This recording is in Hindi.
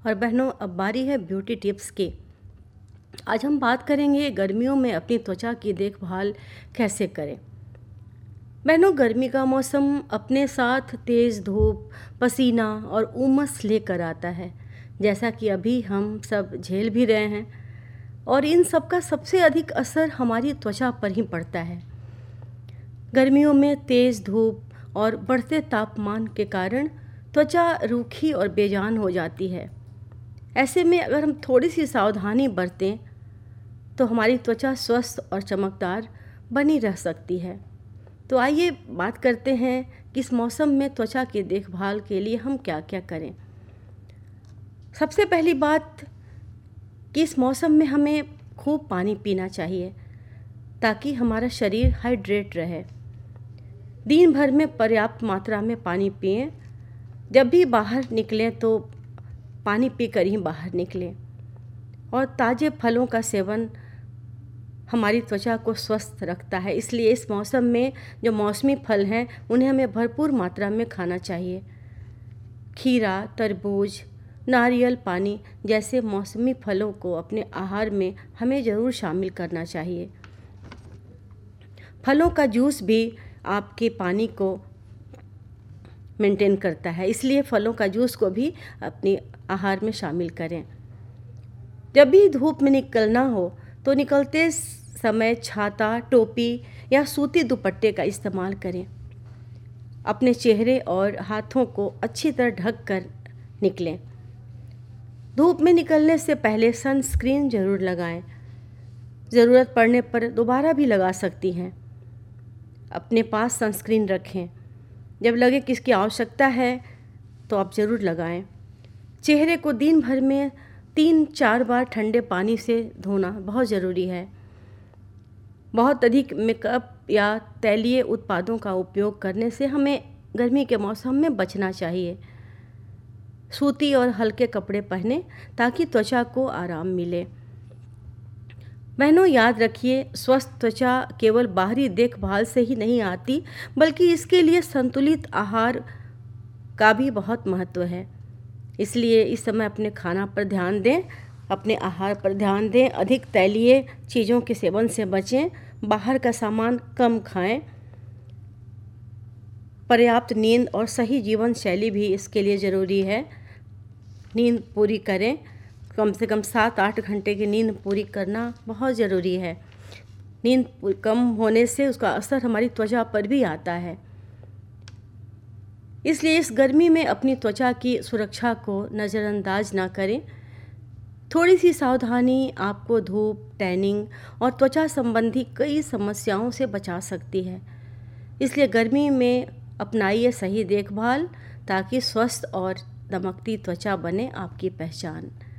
और बहनों, अब बारी है ब्यूटी टिप्स की। आज हम बात करेंगे गर्मियों में अपनी त्वचा की देखभाल कैसे करें। बहनों, गर्मी का मौसम अपने साथ तेज़ धूप, पसीना और उमस लेकर आता है, जैसा कि अभी हम सब झेल भी रहे हैं। और इन सब का सबसे अधिक असर हमारी त्वचा पर ही पड़ता है। गर्मियों में तेज़ धूप और बढ़ते तापमान के कारण त्वचा रूखी और बेजान हो जाती है। ऐसे में अगर हम थोड़ी सी सावधानी बरतें तो हमारी त्वचा स्वस्थ और चमकदार बनी रह सकती है। तो आइए बात करते हैं कि इस मौसम में त्वचा की देखभाल के लिए हम क्या क्या करें। सबसे पहली बात कि इस मौसम में हमें खूब पानी पीना चाहिए ताकि हमारा शरीर हाइड्रेट रहे। दिन भर में पर्याप्त मात्रा में पानी पिएं। जब भी बाहर निकलें तो पानी पीकर ही बाहर निकलें। और ताज़े फलों का सेवन हमारी त्वचा को स्वस्थ रखता है, इसलिए इस मौसम में जो मौसमी फल हैं उन्हें हमें भरपूर मात्रा में खाना चाहिए। खीरा, तरबूज, नारियल पानी जैसे मौसमी फलों को अपने आहार में हमें ज़रूर शामिल करना चाहिए। फलों का जूस भी आपके पानी को मेंटेन करता है, इसलिए फलों का जूस को भी अपने आहार में शामिल करें। जब भी धूप में निकलना हो तो निकलते समय छाता, टोपी या सूती दुपट्टे का इस्तेमाल करें। अपने चेहरे और हाथों को अच्छी तरह ढक कर निकलें। धूप में निकलने से पहले सनस्क्रीन ज़रूर लगाएं। ज़रूरत पड़ने पर दोबारा भी लगा सकती हैं। अपने पास सनस्क्रीन रखें। जब लगे कि इसकी आवश्यकता है तो आप ज़रूर लगाएं। चेहरे को दिन भर में 3-4 बार ठंडे पानी से धोना बहुत ज़रूरी है। बहुत अधिक मेकअप या तैलीय उत्पादों का उपयोग करने से हमें गर्मी के मौसम में बचना चाहिए। सूती और हल्के कपड़े पहनें ताकि त्वचा को आराम मिले। बहनों, याद रखिए, स्वस्थ त्वचा केवल बाहरी देखभाल से ही नहीं आती, बल्कि इसके लिए संतुलित आहार का भी बहुत महत्व है। इसलिए इस समय अपने खाना पर ध्यान दें, अपने आहार पर ध्यान दें, अधिक तैलीय चीज़ों के सेवन से बचें, बाहर का सामान कम खाएं। पर्याप्त नींद और सही जीवन शैली भी इसके लिए ज़रूरी है। नींद पूरी करें, कम से कम 7-8 घंटे की नींद पूरी करना बहुत ज़रूरी है। नींद कम होने से उसका असर हमारी त्वचा पर भी आता है। इसलिए इस गर्मी में अपनी त्वचा की सुरक्षा को नज़रअंदाज ना करें। थोड़ी सी सावधानी आपको धूप, टैनिंग और त्वचा संबंधी कई समस्याओं से बचा सकती है। इसलिए गर्मी में अपनाइए सही देखभाल ताकि स्वस्थ और दमकती त्वचा बने आपकी पहचान।